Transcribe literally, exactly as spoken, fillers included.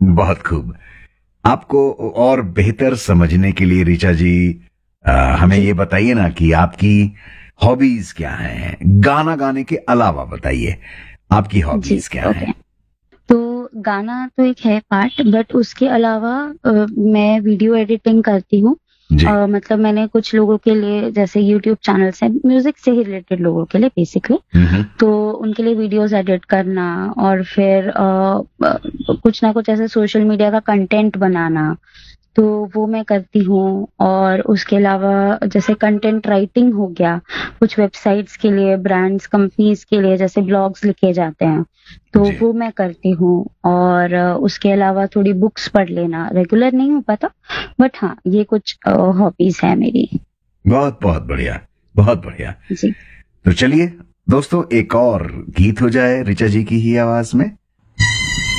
बहुत खूब। आपको और बेहतर समझने के लिए ऋचा जी आ, हमें जी ये बताइए ना कि आपकी हॉबीज क्या हैं, गाना गाने के अलावा बताइए आपकी जी हॉबीज क्या हैं। ओके। तो गाना तो एक है पार्ट, बट उसके अलावा अ, मैं वीडियो एडिटिंग करती हूँ। जी। अ, मतलब मैंने कुछ लोगों के लिए, जैसे यूट्यूब चैनल्स हैं म्यूजिक से ही रिलेटेड लोगों के लिए बेसिकली, हम्म। तो उनके लिए वीडियोस एडिट करना, और फिर अ, अ, कुछ ना कुछ ऐसे सोशल मीडिया का कंटेंट बनाना, तो वो मैं करती हूँ। और उसके अलावा जैसे कंटेंट राइटिंग हो गया, कुछ वेबसाइट्स के लिए, ब्रांड्स, कंपनीज के लिए जैसे ब्लॉग्स लिखे जाते हैं, तो जी। वो मैं करती हूँ। और अ, उसके अलावा थोड़ी बुक्स पढ़ लेना, रेगुलर नहीं हो पाता, बट हाँ ये कुछ हॉबीज है मेरी। बहुत बहुत बढ़िया, बहुत बढ़िया। जी। तो चलिए दोस्तों, एक और गीत हो जाए ऋचा जी की ही आवाज में।